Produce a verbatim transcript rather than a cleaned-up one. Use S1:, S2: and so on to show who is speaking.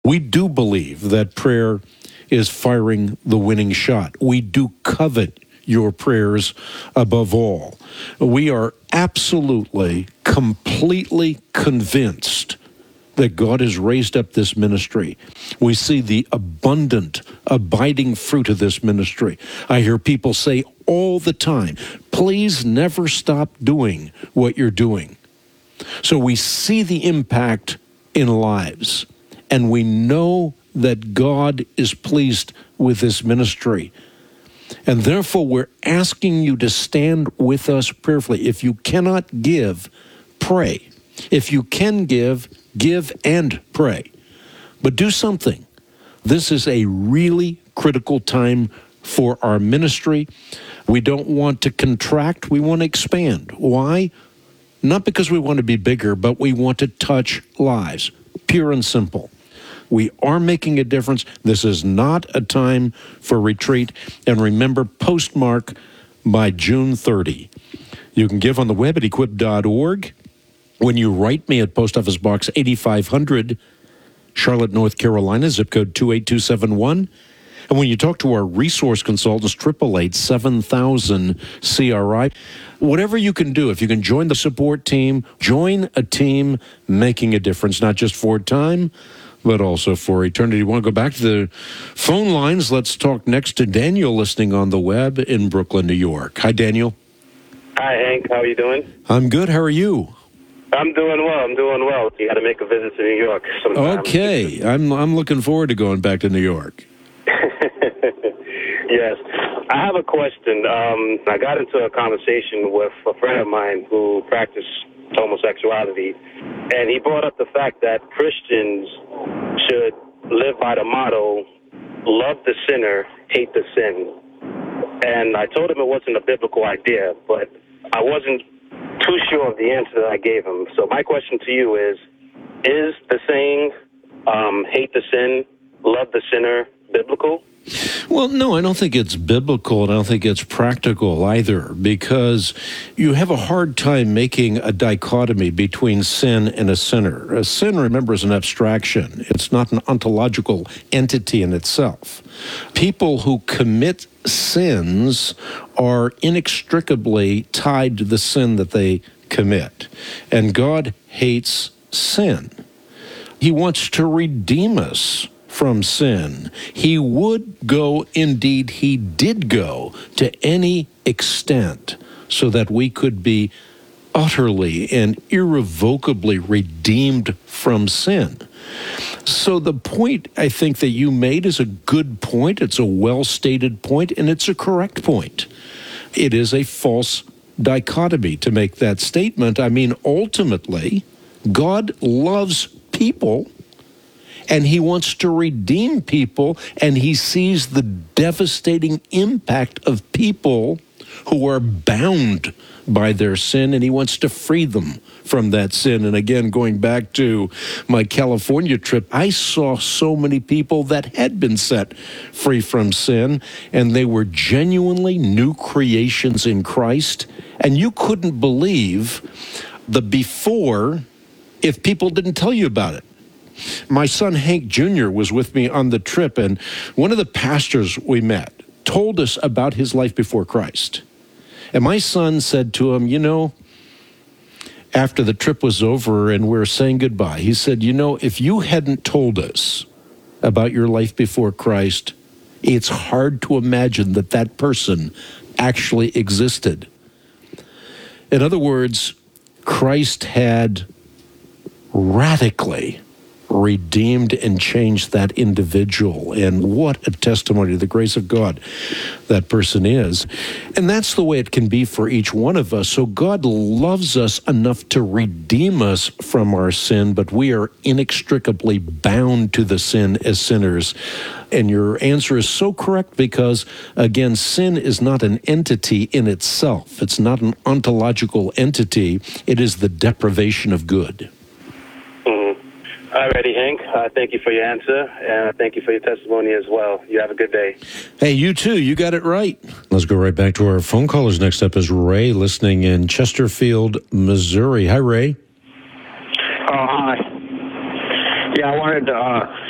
S1: We do believe that prayer is firing the winning shot. We do covet your prayers above all. We are absolutely, completely convinced that God has raised up this ministry. We see the abundant, abiding fruit of this ministry. I hear people say all the time, please never stop doing what you're doing. So we see the impact in lives, and we know that God is pleased with this ministry. And therefore, we're asking you to stand with us prayerfully. If you cannot give, pray. If you can give, give and pray. But do something. This is a really critical time for our ministry. We don't want to contract. We want to expand. Why? Not because we want to be bigger, but we want to touch lives. Pure and simple. We are making a difference. This is not a time for retreat. And remember, postmark by June thirtieth. You can give on the web at equip dot org. When you write me at Post Office Box eighty-five hundred, Charlotte, North Carolina, zip code two eight two seven one. And when you talk to our resource consultants, triple eight seven thousand C R I, whatever you can do, if you can join the support team, join a team making a difference, not just for time, but also for eternity. You want to go back to the phone lines? Let's talk next to Daniel, listening on the web in Brooklyn, New York. Hi, Daniel.
S2: Hi, Hank. How are you doing?
S1: I'm good. How are you?
S2: I'm doing well. I'm doing well. You got to make a visit to New York sometime.
S1: Okay. I'm I'm looking forward to going back to New York.
S2: Yes. I have a question. Um, I got into a conversation with a friend of mine who practiced homosexuality, and he brought up the fact that Christians should live by the motto, love the sinner, hate the sin. And I told him it wasn't a biblical idea, but I wasn't too sure of the answer that I gave him. So my question to you is, is the saying, um, hate the sin, love the sinner, biblical?
S1: Well, no, I don't think it's biblical, and I don't think it's practical either, because you have a hard time making a dichotomy between sin and a sinner. A sin, remember, is an abstraction. It's not an ontological entity in itself. People who commit sins are inextricably tied to the sin that they commit, and God hates sin. He wants to redeem us from sin. He would go, indeed, he did go to any extent so that we could be utterly and irrevocably redeemed from sin. So the point I think that you made is a good point. It's a well-stated point, and it's a correct point. It is a false dichotomy to make that statement. I mean, ultimately, God loves people, and he wants to redeem people, and he sees the devastating impact of people who are bound by their sin, and he wants to free them from that sin. And again, going back to my California trip, I saw so many people that had been set free from sin, and they were genuinely new creations in Christ, and you couldn't believe the before if people didn't tell you about it. My son Hank Junior was with me on the trip, and one of the pastors we met told us about his life before Christ. And my son said to him, you know, after the trip was over and we were saying goodbye, he said, you know, if you hadn't told us about your life before Christ, it's hard to imagine that that person actually existed. In other words, Christ had radically redeemed and changed that individual. And what a testimony to the grace of God that person is. And that's the way it can be for each one of us. So God loves us enough to redeem us from our sin, but we are inextricably bound to the sin as sinners. And your answer is so correct because, again, sin is not an entity in itself. It's not an ontological entity. It is the deprivation of good.
S2: All righty, Hank. Uh, thank you for your answer, and thank you for your testimony as well. You have a good day.
S1: Hey, you too. You got it right. Let's go right back to our phone callers. Next up is Ray, listening in Chesterfield, Missouri. Hi, Ray.
S3: Oh, hi. Yeah, I wanted to uh,